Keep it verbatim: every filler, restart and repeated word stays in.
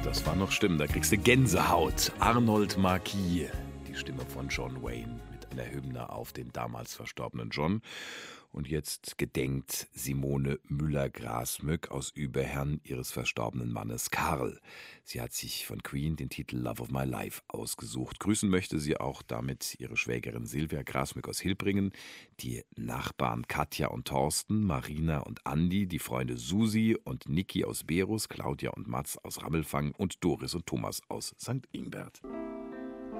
Das war noch Stimmen, da kriegst du Gänsehaut. Arnold Marquis, die Stimme von John Wayne mit einer Hymne auf den damals verstorbenen John. Und jetzt gedenkt Simone Müller-Grasmück aus Überherrn ihres verstorbenen Mannes Karl. Sie hat sich von Queen den Titel Love of My Life ausgesucht. Grüßen möchte sie auch damit ihre Schwägerin Silvia Grasmück aus Hilbringen, die Nachbarn Katja und Thorsten, Marina und Andi, die Freunde Susi und Niki aus Berus, Claudia und Mats aus Rammelfang und Doris und Thomas aus Sankt Ingbert.